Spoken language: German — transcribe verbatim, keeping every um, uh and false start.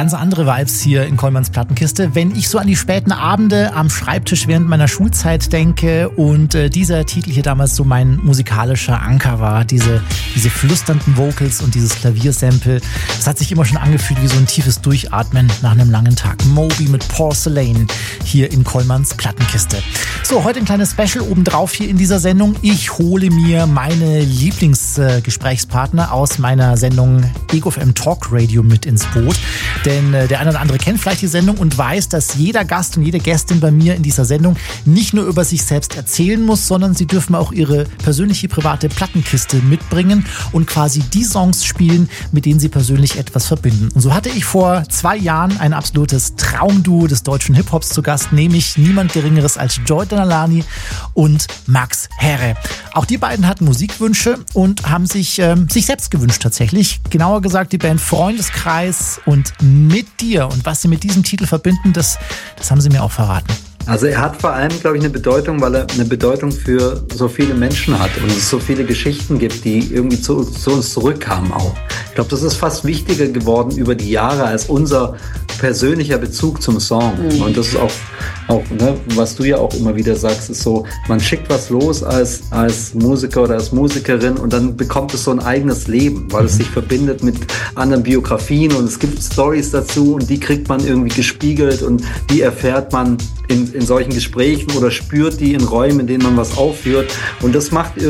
ganz andere Vibes hier in Kollmanns Plattenkiste. Wenn ich so an die späten Abende am Schreibtisch während meiner Schulzeit denke und äh, dieser Titel hier damals so mein musikalischer Anker war, diese, diese flüsternden Vocals und dieses Klaviersample, das hat sich immer schon angefühlt wie so ein tiefes Durchatmen nach einem langen Tag. Moby mit Porcelain hier in Kollmanns Plattenkiste. So, heute ein kleines Special obendrauf hier in dieser Sendung. Ich hole mir meine Lieblingsgesprächspartner äh, aus meiner Sendung Ego F M Talk Radio mit ins Boot. Denn äh, der eine oder andere kennt vielleicht die Sendung und weiß, dass jeder Gast und jede Gästin bei mir in dieser Sendung nicht nur über sich selbst erzählen muss, sondern sie dürfen auch ihre persönliche private Plattenkiste mitbringen und quasi die Songs spielen, mit denen sie persönlich etwas verbinden. Und so hatte ich vor zwei Jahren ein absolutes Traumduo des deutschen Hip-Hops zu Gast, nämlich niemand Geringeres als Joy Denalani und Max Herre. Auch die beiden hatten Musikwünsche und haben sich ähm, sich selbst gewünscht tatsächlich. Genauer gesagt die Band Freundeskreis und Mit dir. Und was sie mit diesem Titel verbinden, das, das haben sie mir auch verraten. Also er hat vor allem, glaube ich, eine Bedeutung, weil er eine Bedeutung für so viele Menschen hat und es so viele Geschichten gibt, die irgendwie zu, zu uns zurückkamen auch. Ich glaube, das ist fast wichtiger geworden über die Jahre als unser persönlicher Bezug zum Song. Mhm. Und das ist auch, auch ne, was du ja auch immer wieder sagst, ist so, man schickt was los als, als Musiker oder als Musikerin und dann bekommt es so ein eigenes Leben, weil es sich verbindet mit anderen Biografien und es gibt Storys dazu und die kriegt man irgendwie gespiegelt und die erfährt man in, in solchen Gesprächen oder spürt die in Räumen, in denen man was aufführt und das macht